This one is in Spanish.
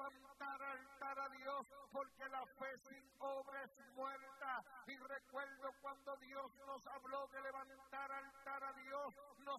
levantar altar a Dios, porque la fe sin obra es muerta. Y recuerdo cuando Dios nos habló de levantar altar a Dios, nos